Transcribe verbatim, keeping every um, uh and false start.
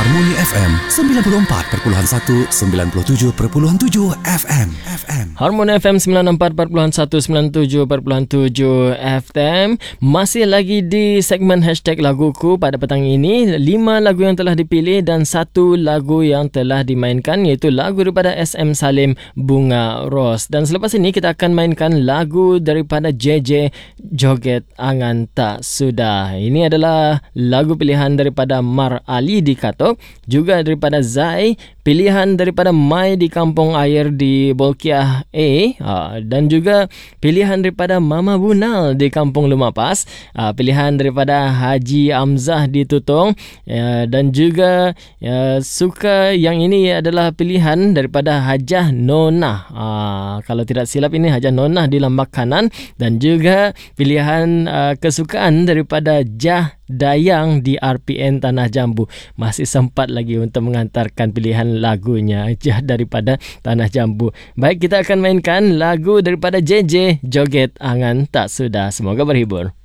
Harmoni F M sembilan puluh empat perpuluhan satu, sembilan puluh tujuh perpuluhan tujuh F M. F M. Harmoni F M sembilan puluh empat perpuluhan satu, sembilan puluh tujuh perpuluhan tujuh F M. Masih lagi di segmen hashtag laguku pada petang ini. Lima lagu yang telah dipilih dan satu lagu yang telah dimainkan, iaitu lagu daripada S M Salim, Bunga Ros. Dan selepas ini kita akan mainkan lagu daripada J J, Joget Angan Tak Sudah. Ini adalah lagu pilihan daripada Mar Ali di Katok, juga daripada Zai, pilihan daripada Mai di Kampung Air di Bolkiah A, dan juga pilihan daripada Mama Bunal di Kampung Lumapas, pilihan daripada Haji Amzah di Tutong, dan juga suka yang ini adalah pilihan daripada Hajah Nonah. Kalau tidak silap ini Hajah Nonah di Lambak Kanan, dan juga pilihan kesukaan daripada Jah Dayang di R P N Tanah Jambu. Masih sempat lagi untuk mengantarkan pilihan lagunya Jah daripada Tanah Jambu. Baik, kita akan mainkan lagu daripada J J, Joget Angan Tak Sudah. Semoga berhibur.